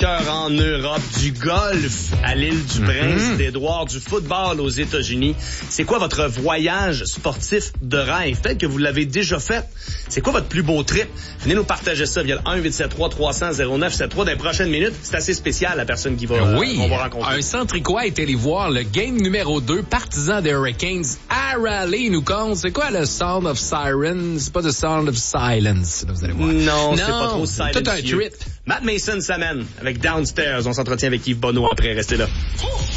soccer en Europe, du golf à l'île du Prince-Édouard, du football aux États-Unis. C'est quoi votre voyage sportif de rêve? Peut-être que vous l'avez déjà fait. C'est quoi votre plus beau trip? Venez nous partager ça via le 1-873-300-0973 dans les prochaines minutes. C'est assez spécial, la personne qui va, qu'on va rencontrer. Un Centricois est allé voir le game numéro 2, partisan des Hurricanes à Raleigh. Il nous compte, c'est quoi le Sound of Siren? C'est pas The Sound of Silence, là, vous allez voir. Non, c'est pas trop silencieux. Tout un trip. Matt Mason s'amène avec Downstairs. On s'entretient avec Yves Bonneau après. Restez là.